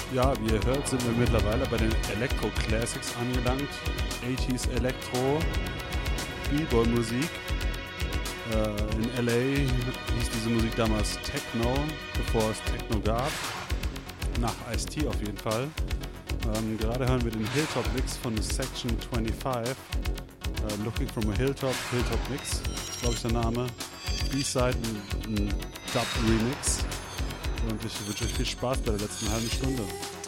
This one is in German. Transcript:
Ja, wie ihr hört, sind wir mittlerweile bei den Electro Classics angelangt. 80s Elektro, B-Boy-Musik. In LA hieß diese Musik damals Techno, bevor es Techno gab. Nach Ice-T auf jeden Fall. Gerade hören wir den Hilltop-Mix von Section 25. Looking from a Hilltop Mix, ist glaube ich der Name. B-Side, ein Dub-Remix. Und ich wünsche euch viel Spaß bei der letzten halben Stunde.